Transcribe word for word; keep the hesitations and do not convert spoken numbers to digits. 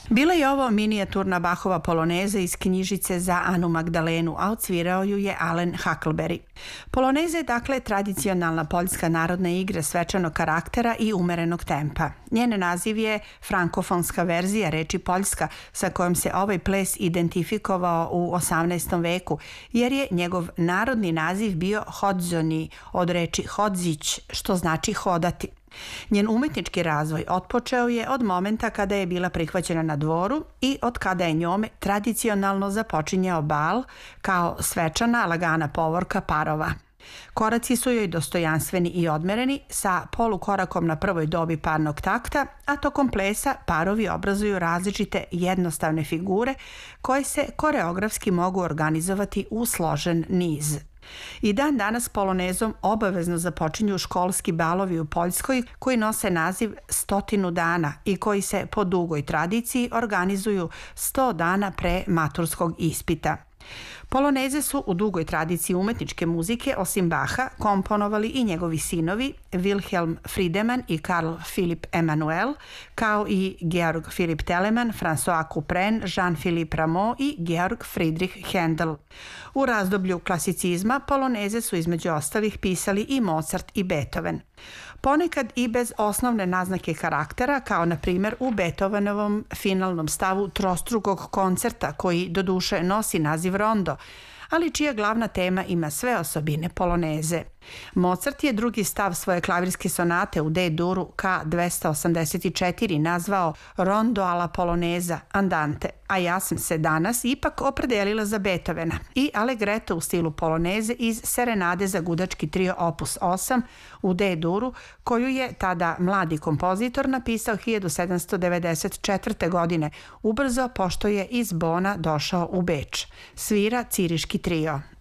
Bila je ovo minijaturna Bachova poloneza iz knjižice za Anu Magdalenu, a odsvirao ju je Alen Huckleberry. Poloneza je dakle tradicionalna poljska narodna igra svečanog karaktera i umerenog tempa. Njen naziv je frankofonska verzija reči poljska sa kojom se ovaj ples identifikovao u osamnaestom veku, jer je njegov narodni naziv bio hodzoni od reči hodzić, što znači hodati. Njen umetnički razvoj otpočeo je od momenta kada je bila prihvaćena na dvoru i od kada je njome tradicionalno započinjao bal kao svečana lagana povorka parova. Koraci su joj dostojanstveni i odmereni sa polukorakom na prvoj dobi parnog takta, a tokom plesa parovi obrazuju različite jednostavne figure koje se koreografski mogu organizovati u složen niz. I dan danas polonezom obavezno započinju školski balovi u Poljskoj koji nose naziv Stotinu dana i koji se po dugoj tradiciji organizuju sto dana pre maturskog ispita. Poloneze su u dugoj tradiciji umetničke muzike, osim Bacha, komponovali i njegovi sinovi Wilhelm Friedemann i Karl Philipp Emanuel, kao i Georg Philipp Telemann, François Couperin, Jean-Philippe Rameau i Georg Friedrich Händel. U razdoblju klasicizma poloneze su između ostalih pisali i Mozart i Beethoven. Ponekad i bez osnovne naznake karaktera, kao na primjer u Beethovenovom finalnom stavu trostrukog koncerta koji doduše nosi naziv rondo, ali čija glavna tema ima sve osobine poloneze. Mozart je drugi stav svoje klavirske sonate u D-duru ka dvesta osamdeset četiri nazvao Rondo alla Poloneza, Andante, a ja sam se danas ipak opredelila za Beethovena i Allegretto u stilu poloneze iz Serenade za gudački trio opus osam u D-duru, koju je tada mladi kompozitor napisao hiljadu sedamsto devedeset četvrte. godine, ubrzo pošto je iz Bona došao u Beč. Svira Ciriški trio.